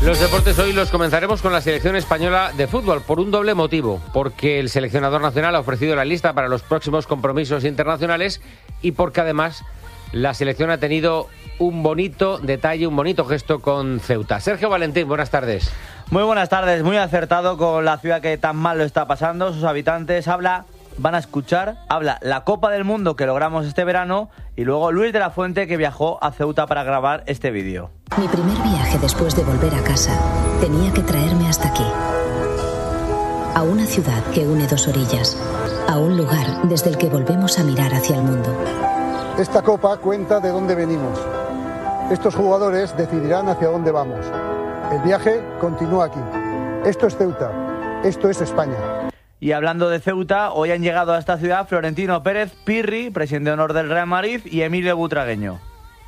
Los deportes hoy los comenzaremos con la selección española de fútbol por un doble motivo, porque el seleccionador nacional ha ofrecido la lista para los próximos compromisos internacionales y porque además la selección ha tenido un bonito detalle, un bonito gesto con Ceuta. Sergio Valentín, buenas tardes. Muy buenas tardes, muy acertado con la ciudad que tan mal lo está pasando. Sus habitantes habla la Copa del Mundo que logramos este verano y luego Luis de la Fuente, que viajó a Ceuta para grabar este vídeo. Mi primer viaje después de volver a casa tenía que traerme hasta aquí, a una ciudad que une dos orillas, a un lugar desde el que volvemos a mirar hacia el mundo. Esta Copa cuenta de dónde venimos. Estos jugadores decidirán hacia dónde vamos. El viaje continúa aquí. Esto es Ceuta. Esto es España. Y hablando de Ceuta, hoy han llegado a esta ciudad Florentino Pérez, Pirri, presidente de honor del Real Madrid, y Emilio Butragueño.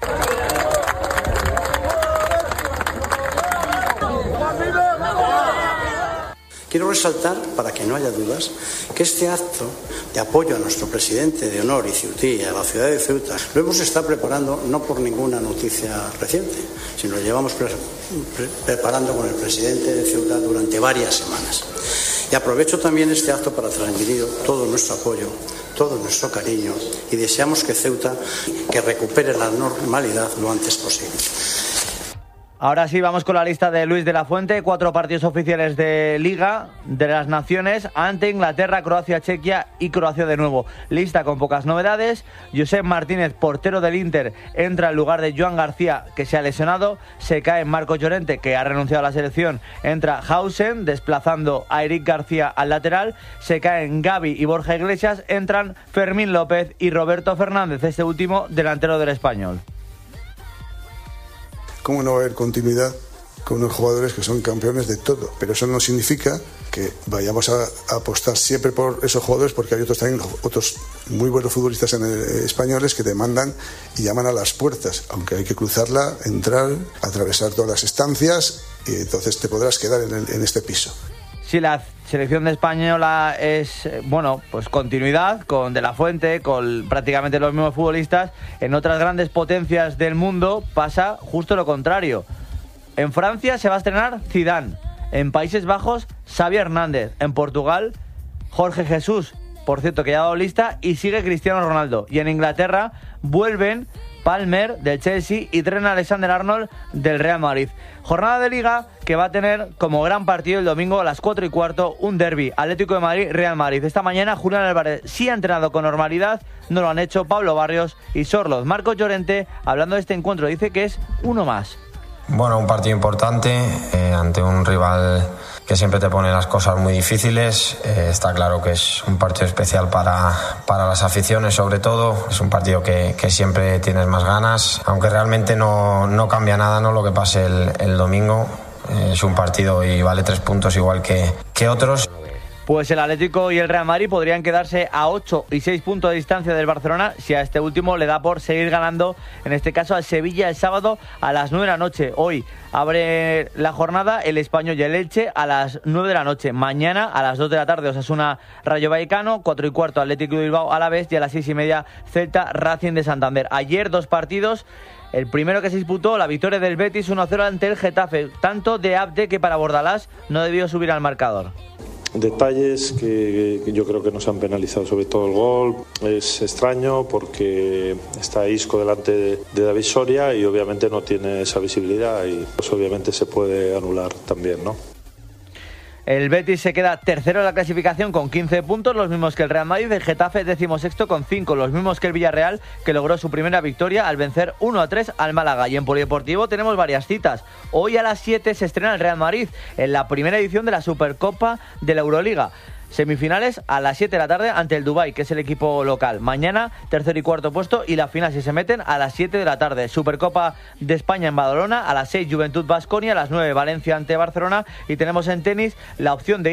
Quiero resaltar, para que no haya dudas, que este acto de apoyo a nuestro presidente de honor y ceutí, a la ciudad de Ceuta, lo hemos estado preparando no por ninguna noticia reciente, sino lo llevamos preparando con el presidente de Ceuta durante varias semanas. Y aprovecho también este acto para transmitir todo nuestro apoyo, todo nuestro cariño, y deseamos que Ceuta que recupere la normalidad lo antes posible. Ahora sí, vamos con la lista de Luis de la Fuente. 4 partidos oficiales de Liga de las Naciones ante Inglaterra, Croacia, Chequia y Croacia de nuevo. Lista con pocas novedades. Josep Martínez, portero del Inter, entra en lugar de Joan García, que se ha lesionado. Se cae Marcos Llorente, que ha renunciado a la selección. Entra Hausen, desplazando a Eric García al lateral. Se caen Gavi y Borja Iglesias. Entran Fermín López y Roberto Fernández, este último delantero del Español. ¿Cómo no va a haber continuidad con unos jugadores que son campeones de todo? Pero eso no significa que vayamos a apostar siempre por esos jugadores, porque hay otros muy buenos futbolistas españoles que te mandan y llaman a las puertas, aunque hay que cruzarla, entrar, atravesar todas las estancias, y entonces te podrás quedar en este piso. Si la selección española es, pues continuidad con De la Fuente, con prácticamente los mismos futbolistas, en otras grandes potencias del mundo pasa justo lo contrario. En Francia se va a estrenar Zidane, en Países Bajos Xavi Hernández, en Portugal Jorge Jesús, por cierto que ya ha dado lista, y sigue Cristiano Ronaldo, y en Inglaterra vuelven Palmer del Chelsea y Trent Alexander-Arnold del Real Madrid. Jornada de Liga que va a tener como gran partido el domingo a las 4:15 un derbi, Atlético de Madrid-Real Madrid. Esta mañana Julián Álvarez sí ha entrenado con normalidad, no lo han hecho Pablo Barrios y Sorloz. Marcos Llorente, hablando de este encuentro, dice que es uno más. Bueno, un partido importante ante un rival que siempre te pone las cosas muy difíciles. Está claro que es un partido especial para las aficiones, sobre todo. Es un partido que siempre tienes más ganas, aunque realmente no cambia nada, ¿no?, lo que pase el domingo. Es un partido y vale 3 puntos igual que otros. Pues el Atlético y el Real Madrid podrían quedarse a 8 y 6 puntos de distancia del Barcelona si a este último le da por seguir ganando, en este caso al Sevilla el sábado a las 9 de la noche. Hoy abre la jornada el Español y el Elche a las 9 de la noche. Mañana a las 2 de la tarde Osasuna Rayo Vallecano, 4:15 Atlético de Bilbao Alavés y a las 6:30 Celta Racing de Santander. Ayer 2 partidos. El primero que se disputó, la victoria del Betis 1-0 ante el Getafe, tanto de Abde que para Bordalás no debió subir al marcador. Detalles que yo creo que nos han penalizado, sobre todo el gol. Es extraño porque está Isco delante de David Soria y obviamente no tiene esa visibilidad y pues obviamente se puede anular también, ¿no? El Betis se queda tercero en la clasificación con 15 puntos, los mismos que el Real Madrid. El Getafe 16º con 5, los mismos que el Villarreal, que logró su primera victoria al vencer 1-3 al Málaga. Y en Polideportivo tenemos varias citas. Hoy a las 7 se estrena el Real Madrid en la primera edición de la Supercopa de la Euroliga. Semifinales a las 7 de la tarde ante el Dubái, que es el equipo local. Mañana, tercer y cuarto puesto, y la final, si se meten, a las 7 de la tarde. Supercopa de España en Badalona, a las 6 Juventud Baskonia, a las 9 Valencia ante Barcelona, y tenemos en tenis la opción de